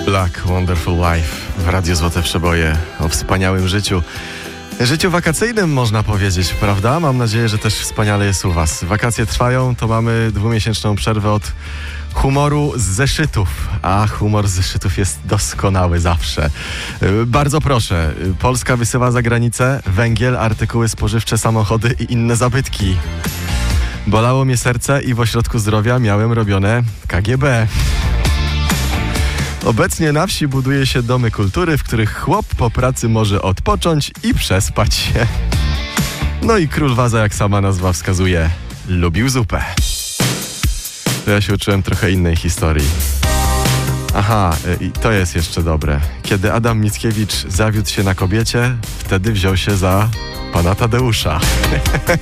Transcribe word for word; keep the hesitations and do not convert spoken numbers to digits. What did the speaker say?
Black Wonderful Life w Radiu Złote Przeboje o wspaniałym życiu. Życiu wakacyjnym można powiedzieć, prawda? Mam nadzieję, że też wspaniale jest u was. Wakacje trwają, to mamy dwumiesięczną przerwę od humoru z zeszytów, a humor z zeszytów jest doskonały zawsze. Bardzo proszę, Polska wysyła za granicę węgiel, artykuły spożywcze, samochody i inne zabytki. Bolało mnie serce i w ośrodku zdrowia miałem robione K G B. Obecnie na wsi buduje się domy kultury, w których chłop po pracy może odpocząć i przespać się. No i król Waza, jak sama nazwa wskazuje, lubił zupę. To ja się uczyłem trochę innej historii. Aha, i to jest jeszcze dobre. Kiedy Adam Mickiewicz zawiódł się na kobiecie, wtedy wziął się za pana Tadeusza.